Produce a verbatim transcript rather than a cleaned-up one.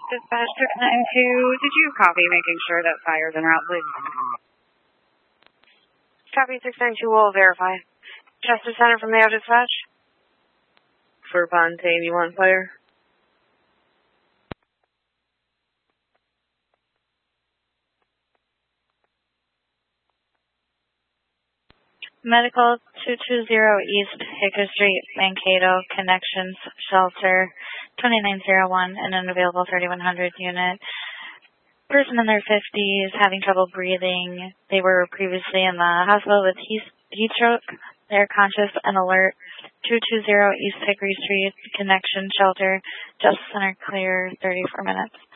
Dispatch six nine two, did you copy making sure that fire's en route, please? Copy six nine two, we'll verify. Justice Center from Mayo Dispatch. For Fontaine, you want fire? Medical two two zero East Hickory Street, Mankato, Connections, Shelter, twenty-nine oh one, and an available thirty-one hundred unit. Person in their fifties, having trouble breathing. They were previously in the hospital with heat, heat stroke. They're conscious and alert. two two zero East Hickory Street, Connection, Shelter, Justice Center clear, thirty-four minutes.